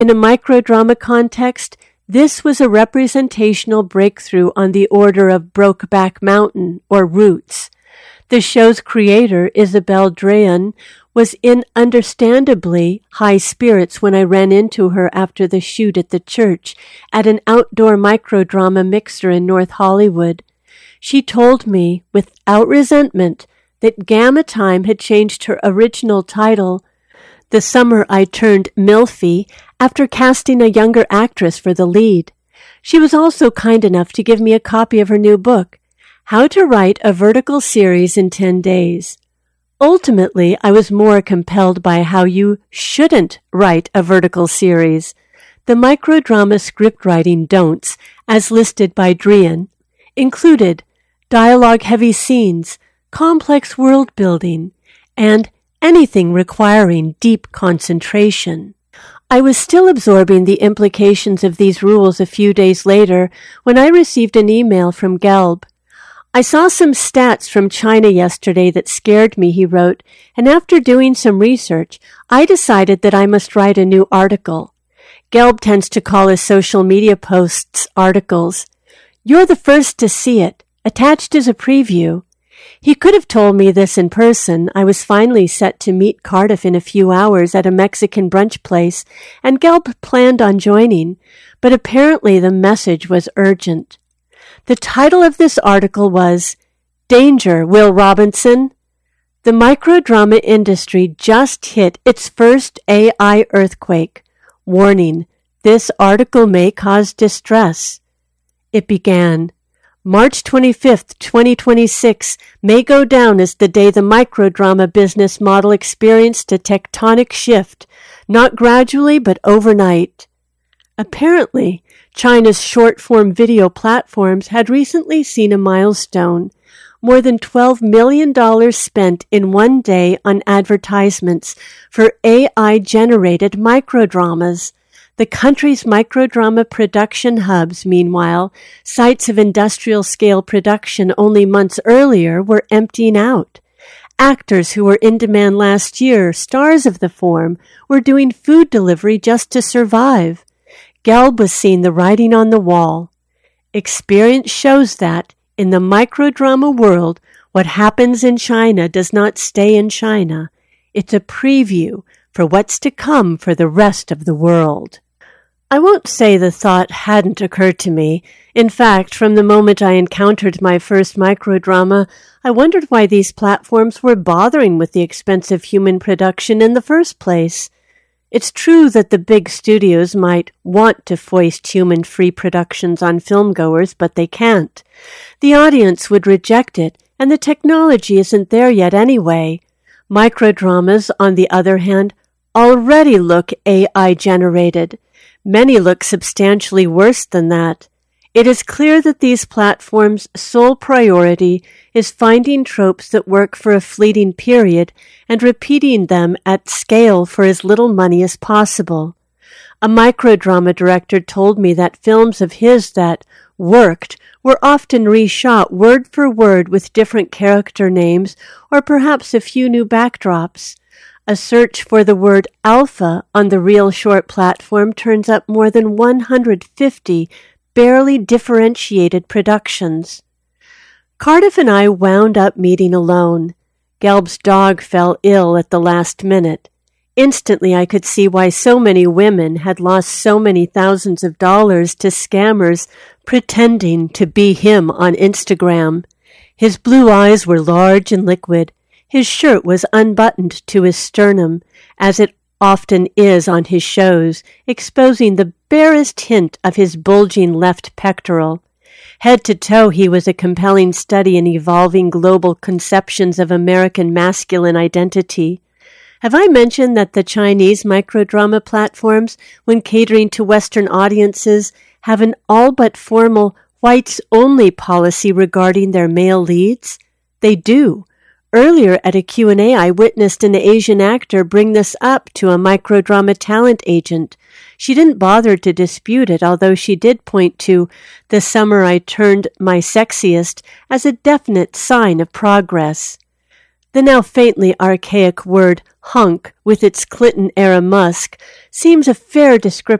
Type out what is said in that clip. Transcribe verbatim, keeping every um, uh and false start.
In a microdrama context, this was a representational breakthrough on the order of Brokeback Mountain or Roots. The show's creator, Isabel Drayan, was in understandably high spirits when I ran into her after the shoot at the church at an outdoor microdrama mixer in North Hollywood. She told me, without resentment, that Gamma Time had changed her original title the summer I turned MILFy after casting a younger actress for the lead. She was also kind enough to give me a copy of her new book, How to Write a Vertical Series in ten days. Ultimately, I was more compelled by how you shouldn't write a vertical series. The microdrama scriptwriting don'ts, as listed by Drayan, included dialogue-heavy scenes, complex world-building, and anything requiring deep concentration. I was still absorbing the implications of these rules a few days later when I received an email from Gelb. I saw some stats from China yesterday that scared me, he wrote, and after doing some research, I decided that I must write a new article. Gelb tends to call his social media posts articles. You're the first to see it. Attached is a preview. He could have told me this in person. I was finally set to meet Cardiff in a few hours at a Mexican brunch place, and Gelb planned on joining, but apparently the message was urgent. The title of this article was, Danger, Will Robinson. The microdrama industry just hit its first A I earthquake. Warning, this article may cause distress. It began, March twenty-fifth, twenty twenty-six may go down as the day the microdrama business model experienced a tectonic shift, not gradually but overnight. Apparently, China's short-form video platforms had recently seen a milestone, more than twelve million dollars spent in one day on advertisements for A I-generated microdramas. The country's microdrama production hubs, meanwhile, sites of industrial-scale production only months earlier, were emptying out. Actors who were in demand last year, stars of the form, were doing food delivery just to survive. Gelb was seeing the writing on the wall. Experience shows that, in the microdrama world, what happens in China does not stay in China. It's a preview for what's to come for the rest of the world. I won't say the thought hadn't occurred to me. In fact, from the moment I encountered my first microdrama, I wondered why these platforms were bothering with the expensive human production in the first place. It's true that the big studios might want to foist human-free productions on filmgoers, but they can't. The audience would reject it, and the technology isn't there yet anyway. Microdramas, on the other hand, already look A I-generated. Many look substantially worse than that. It is clear that these platforms' sole priority is finding tropes that work for a fleeting period and repeating them at scale for as little money as possible. A microdrama director told me that films of his that worked were often reshot word for word with different character names or perhaps a few new backdrops. A search for the word alpha on the Real Short platform turns up more than one hundred fifty barely differentiated productions. Cardiff and I wound up meeting alone. Gelb's dog fell ill at the last minute. Instantly I could see why so many women had lost so many thousands of dollars to scammers pretending to be him on Instagram. His blue eyes were large and liquid. His shirt was unbuttoned to his sternum, as it often is on his shows, exposing the barest hint of his bulging left pectoral. Head to toe, he was a compelling study in evolving global conceptions of American masculine identity. Have I mentioned that the Chinese microdrama platforms, when catering to Western audiences, have an all but formal whites-only policy regarding their male leads? They do. Earlier at a Q and A, I witnessed an Asian actor bring this up to a microdrama talent agent. She didn't bother to dispute it, although she did point to the summer I turned my sexiest as a definite sign of progress. The now faintly archaic word hunk with its Clinton-era musk seems a fair description